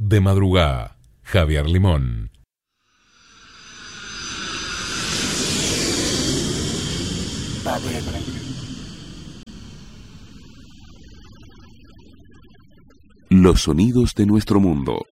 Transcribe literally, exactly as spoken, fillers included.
De madrugada, Javier Limón. Los sonidos de nuestro mundo.